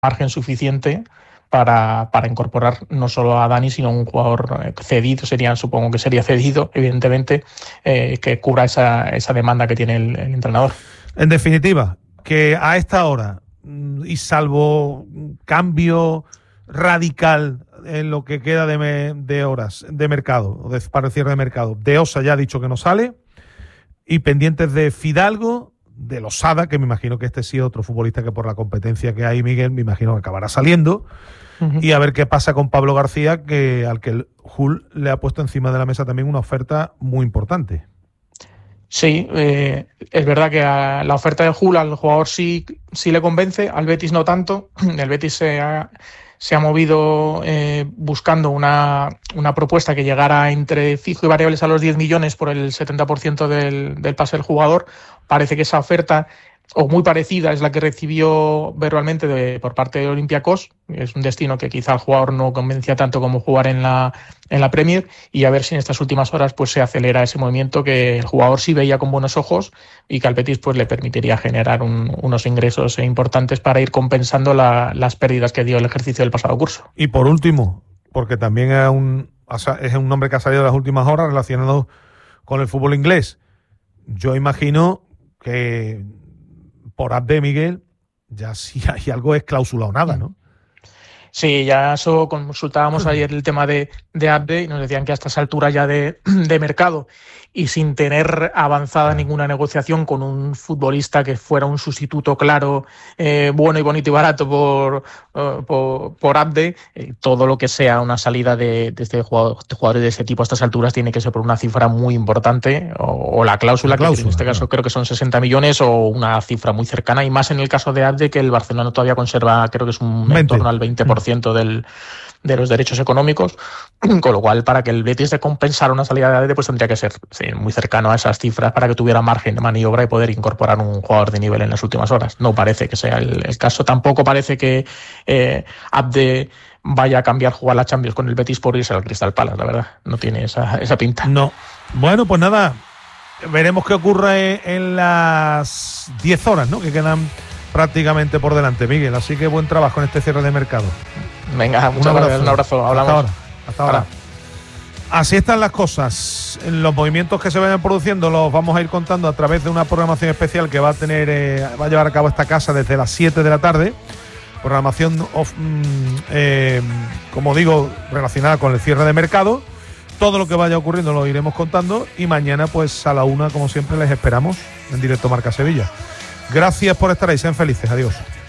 margen suficiente para incorporar no solo a Dani, sino a un jugador cedido, supongo que sería cedido, evidentemente, que cubra esa demanda que tiene el entrenador. En definitiva, que a esta hora, y salvo cambio radical en lo que queda de horas de mercado, para el cierre de mercado, De Osa ya ha dicho que no sale, y pendientes de Fidalgo, de Losada, que me imagino que este sí es otro futbolista que por la competencia que hay, Miguel, me imagino que acabará saliendo, y a ver qué pasa con Pablo García, al que el Hull le ha puesto encima de la mesa también una oferta muy importante. Sí, es verdad que la oferta de Hull al jugador sí le convence, al Betis no tanto. El Betis se ha movido buscando una propuesta que llegara entre fijo y variables a los 10 millones por el 70% del pase del jugador. Parece que esa oferta, o muy parecida, es la que recibió verbalmente por parte de Olympiacos. Es un destino que quizá al jugador no convencía tanto como jugar en la Premier, y a ver si en estas últimas horas pues se acelera ese movimiento que el jugador sí veía con buenos ojos y que al Betis pues le permitiría generar unos ingresos importantes para ir compensando las pérdidas que dio el ejercicio del pasado curso. Y por último, porque también es un nombre que ha salido en las últimas horas relacionado con el fútbol inglés, yo imagino que por Abde, Miguel, ya si hay algo es cláusula o nada, ¿no? Sí, ya eso consultábamos ayer el tema de Abde y nos decían que a estas alturas ya de mercado y sin tener avanzada ninguna negociación con un futbolista que fuera un sustituto claro, bueno y bonito y barato por Abde, todo lo que sea una salida de jugadores de ese tipo a estas alturas tiene que ser por una cifra muy importante o la cláusula, que en este caso creo que son 60 millones o una cifra muy cercana, y más en el caso de Abde, que el Barcelona todavía conserva, creo que es en torno al 20% de los derechos económicos, con lo cual para que el Betis compensara una salida de Abde pues tendría que ser muy cercano a esas cifras para que tuviera margen de maniobra y poder incorporar un jugador de nivel en las últimas horas. No parece que sea el caso. Tampoco parece que Abde vaya a cambiar jugar la Champions con el Betis por irse al Crystal Palace, la verdad. No tiene esa pinta. No. Bueno, pues nada, veremos qué ocurre en las 10 horas, ¿no?, que quedan prácticamente por delante, Miguel. Así que buen trabajo en este cierre de mercado. Venga, muchas gracias, un abrazo. Hablamos. Hasta ahora. Así están las cosas. Los movimientos que se vayan produciendo los vamos a ir contando a través de una programación especial que va a llevar a cabo esta casa desde las 7 de la tarde. Programación, como digo, relacionada con el cierre de mercado. Todo lo que vaya ocurriendo lo iremos contando, y mañana pues a la 1, como siempre, les esperamos en directo Marca Sevilla. Gracias por estar ahí, sean felices, adiós.